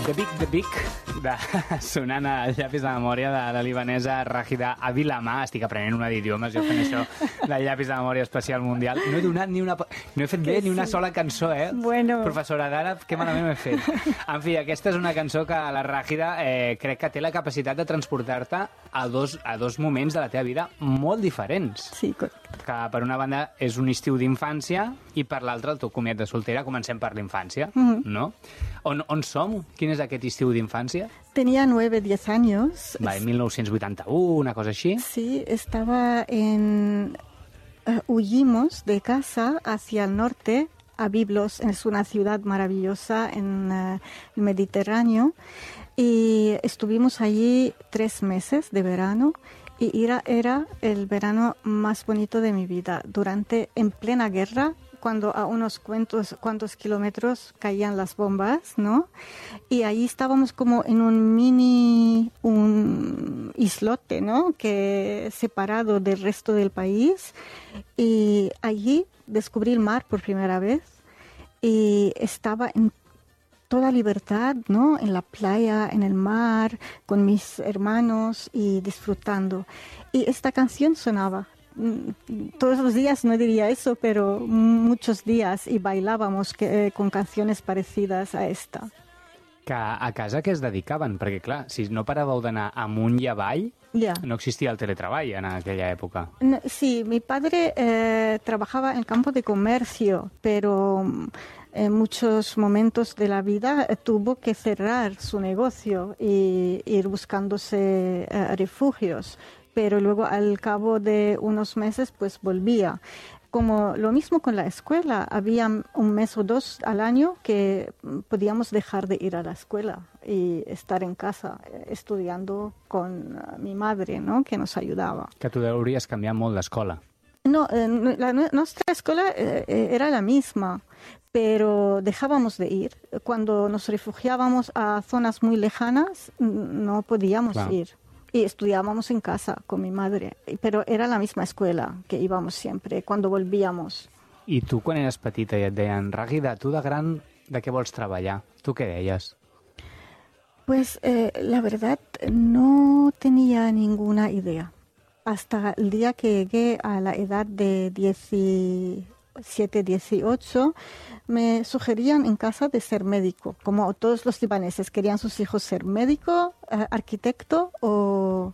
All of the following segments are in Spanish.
The Big, sonant al llapis de memòria de la libanesa Rajida Avilama. Estic aprenent una d'idiomes, jo fent això del llapis de memòria especial mundial. No he donat ni una... No he fet bé ni una sola cançó, Bueno. Professora d'àrab, que malament m'he fet. En fi, aquesta és una cançó que la Rajida crec que té la capacitat de transportar-te a dos moments de la teva vida molt diferents. Sí, correcte. Que per una banda és un estiu d'infància i per l'altra el teu comiat de soltera. Comencem per l'infància, no? On som? Quin és aquest estiu d'infància? Tenía 9-10 años. Va, en 1981, una cosa així? Sí, estaba en... huyimos de casa hacia el norte, a Biblos, es una ciudad maravillosa en el Mediterráneo, y estuvimos allí 3 meses de verano, y era el verano más bonito de mi vida. En plena guerra, cuando a unos cuantos kilómetros caían las bombas, ¿no? Y ahí estábamos como en un islote, ¿no? Que separado del resto del país. Y allí descubrí el mar por primera vez y estaba en toda libertad, ¿no? En la playa, en el mar, con mis hermanos y disfrutando. Y esta canción sonaba todos los días, no diría eso, pero muchos días, y bailábamos con canciones parecidas a esta. Que a casa què es dedicaven? Perquè, clar, si no paràveu d'anar amunt i avall, no existia el teletreball en aquella època. Sí, mi padre trabajaba en el campo de comercio, pero en muchos momentos de la vida tuvo que cerrar su negocio e ir buscándose refugios. Pero luego al cabo de unos meses pues volvía. Como lo mismo con la escuela, había 1 mes o 2 al año que podíamos dejar de ir a la escuela y estar en casa estudiando con mi madre, ¿no? Que nos ayudaba. Que tu hauries canviat molt d'escola. No, nuestra escuela era la misma, pero dejábamos de ir. Cuando nos refugiábamos a zonas muy lejanas, no podíamos ir. Y estudiábamos en casa con mi madre, pero era la misma escuela que íbamos siempre cuando volvíamos. I tu, quan eres petita i et deien, Rajida, tu de gran, de què vols treballar? Tu què deies? Pues la verdad no tenía ninguna idea. Hasta el día que llegué a la edad de 17, 18, me sugerían en casa de ser médico, como todos los libaneses querían sus hijos ser médico, arquitecto o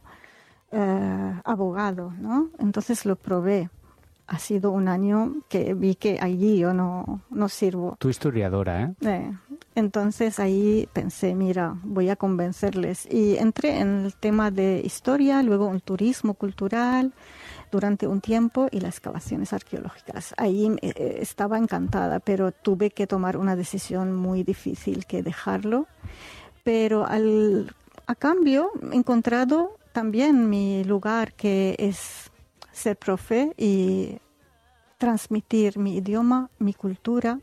abogado, ¿no? Entonces lo probé. Ha sido un año que vi que allí yo no sirvo. Tu historiadora, ¿eh? Entonces ahí pensé, mira, voy a convencerles. Y entré en el tema de historia, luego el turismo cultural durante un tiempo y las excavaciones arqueológicas. Ahí estaba encantada, pero tuve que tomar una decisión muy difícil, que dejarlo. Pero a cambio he encontrado también mi lugar, que es ser profe y transmitir mi idioma, mi cultura.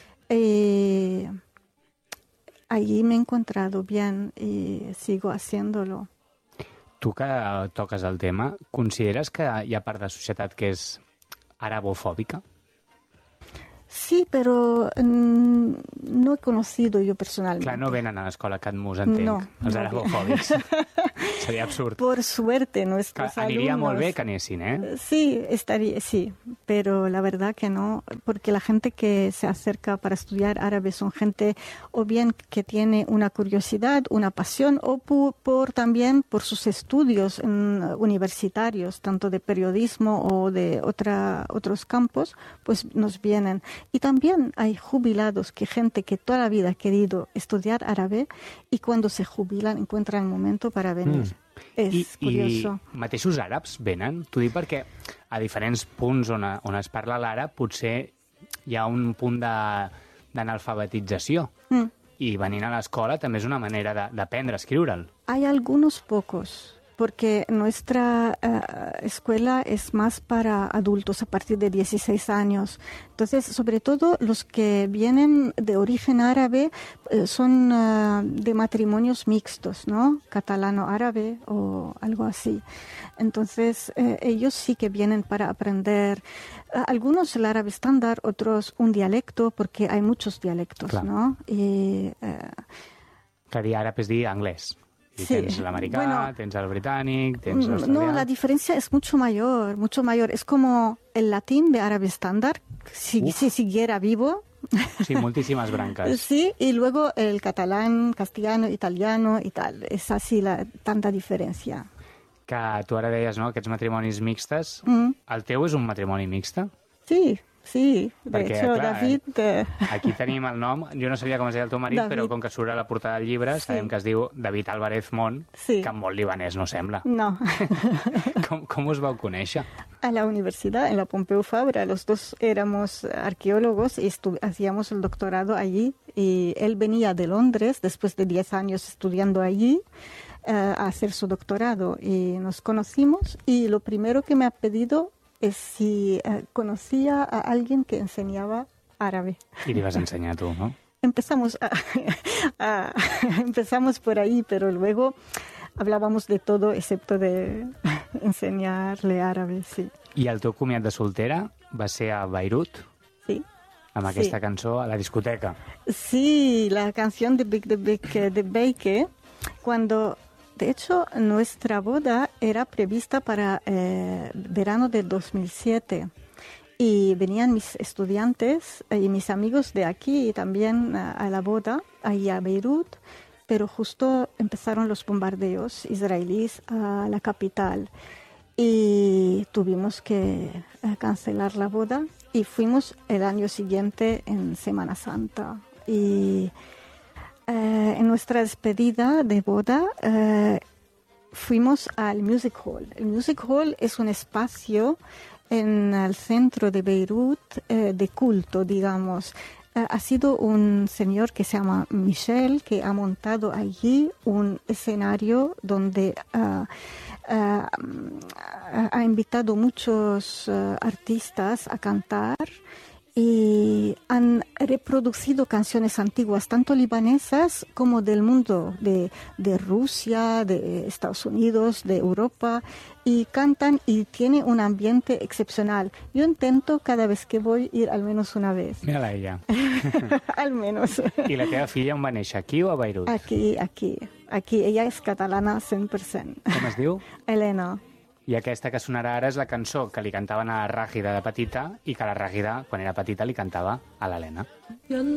Allí me he encontrado bien y sigo haciéndolo. Tu que toques el tema, consideres que hi ha part de la societat que és arabofòbica? Sí, pero no he conocido yo personalmente. Clar, no venen a l'escola Catmus, entenc, no, els arabofòbics. Seria absurd. Por suerte, nuestros alumnos... Aniria molt bé que anessin, ¿eh? Sí, sí, pero la verdad que no, porque la gente que se acerca para estudiar árabe son gente o bien que tiene una curiosidad, una pasión, o también por sus estudios universitarios, tanto de periodismo o de otros campos, pues nos vienen. Y también hay jubilados, gente que toda la vida ha querido estudiar árabe y cuando se jubilan encuentran el momento para venir. És curioso. I mateixos àrabs venen? T'ho dic perquè a diferents punts on es parla l'àrab potser hi ha un punt d'analfabetització. I venint a l'escola també és una manera d'aprendre a escriure'l. Hay algunos pocos, porque nuestra escuela es más para adultos a partir de 16 años. Entonces, sobre todo los que vienen de origen árabe son de matrimonios mixtos, ¿no? Catalano-árabe o algo así. Entonces, ellos sí que vienen para aprender. Algunos el árabe estándar, otros un dialecto, porque hay muchos dialectos, claro, ¿no? Y Que dir àrab és dir anglès. I Sí, tens l'americà, bueno, tens el britànic, tens l'australià... No, la diferencia es mucho mayor, mucho mayor. Es como el latín de árabe estándar, si siguiera vivo. Sí, moltíssimes branques. Sí, y luego el catalán, castellano, italiano y tal. Es así tanta diferencia. Que tu ara deies, no?, aquests matrimonis mixtes. El teu és un matrimoni mixte? Sí, sí. De Perquè, hecho, clar, David... aquí tenim el nom. Jo no sabia com es deia el teu marit, David. però com que surt a la portada del llibre, sabem que es diu David Álvarez Mont, Sí. que molt libanès no sembla. No. Com us vau conèixer? A la universidad, en la Pompeu Fabra, los dos éramos arqueólogos y hacíamos el doctorado allí. Y él venía de Londres, después de 10 años estudiando allí, a hacer su doctorado. Y nos conocimos y lo primero que me ha pedido es si conocía a alguien que enseñaba árabe. I li vas ensenyar tu, no? Empezamos empezamos por ahí, pero luego hablábamos de todo excepto de enseñarle árabe, sí. I el teu comiat de soltera va ser a Beirut, Sí. amb aquesta cançó a la discoteca. Sí, la canción de Beike, cuando, de hecho, nuestra boda era prevista para verano del 2007. Y venían mis estudiantes y mis amigos de aquí también a la boda, ahí a Beirut, pero justo empezaron los bombardeos israelíes a la capital. Y tuvimos que cancelar la boda y fuimos el año siguiente en Semana Santa. Y en nuestra despedida de boda fuimos al Music Hall. El Music Hall es un espacio en el centro de Beirut de culto, digamos. Ha sido un señor que se llama Michel que ha montado allí un escenario donde ha invitado muchos artistas a cantar y han reproducido canciones antiguas, tanto libanesas como del mundo, de Rusia, de Estados Unidos, de Europa, y cantan y tiene un ambiente excepcional. Yo intento cada vez que voy ir al menos una vez. Mira-la ella. Al menos. I la teva filla on va néixer, aquí o a Beirut? Aquí. Ella es catalana 100%. Com es diu? Elena. I aquesta que sonarà ara és la cançó que li cantaven a la Ràgida de petita i que la Ràgida, quan era petita, li cantava a l'Helena.